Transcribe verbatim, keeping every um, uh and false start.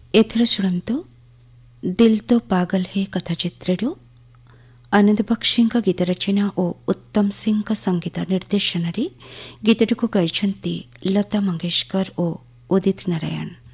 ଏଥର ଶୁଣନ୍ତୁ ଦିଲ୍ ତୋ ପାଗଲ ହେ କଥାଚିତ୍ରରୁ ଆନନ୍ଦ ବକ୍ସିଙ୍କ ଗୀତ ରଚନା ଓ ଉତ୍ତମ ସିଂଙ୍କ ସଙ୍ଗୀତ ନିର୍ଦ୍ଦେଶନାରେ ଗୀତଟିକୁ ଗାଇଛନ୍ତି ଲତା ମଙ୍ଗେଶକର ଓ ଉଦିତ ନାରାୟଣ।